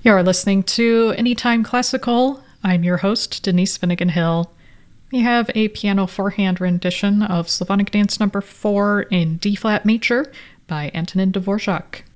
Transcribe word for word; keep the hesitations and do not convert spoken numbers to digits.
You're listening to Anytime Classical. I'm your host, Denise Finnegan Hill. We have a piano four-hand rendition of Slavonic Dance Number four in D-flat major by Antonin Dvorak.